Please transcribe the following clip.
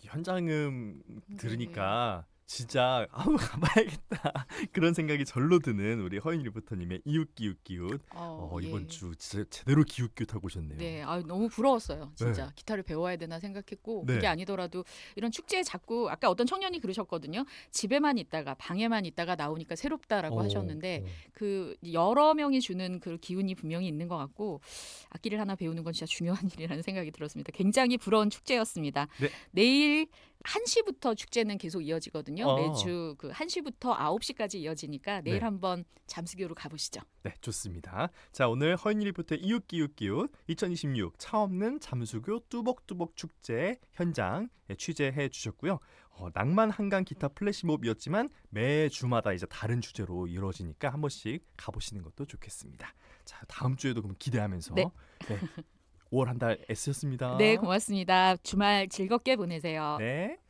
현장음 네. 들으니까 진짜 아우 가봐야겠다 그런 생각이 절로 드는 우리 허인 리포터님의 이웃기웃기웃. 이번 예. 주 진짜 제대로 기웃기웃하고 오셨네요. 네. 너무 부러웠어요. 네, 진짜. 기타를 배워야 되나 생각했고 그게 네. 아니더라도 이런 축제에 자꾸 아까 어떤 청년이 그러셨거든요. 집에만 있다가 방에만 있다가 나오니까 새롭다라고 하셨는데 어. 그 여러 명이 주는 그 기운이 분명히 있는 것 같고 악기를 하나 배우는 건 진짜 중요한 일이라는 생각이 들었습니다. 굉장히 부러운 축제였습니다. 네. 내일 1시부터 축제는 계속 이어지거든요. 어. 매주 그 1시부터 9시까지 이어지니까 내일 네. 한번 잠수교로 가보시죠. 네, 좋습니다. 자, 오늘 허인 리포터의 이웃기웃기웃 2026 차없는 잠수교 뚜벅뚜벅 축제 현장 취재해 주셨고요. 낭만 한강 기타 플래시몹이었지만 매 주마다 이제 다른 주제로 이루어지니까 한 번씩 가보시는 것도 좋겠습니다. 자, 다음 주에도 그럼 기대하면서 네. 네, 5월 한 달 네, 애쓰셨습니다. 고맙습니다. 주말 즐겁게 보내세요. 네.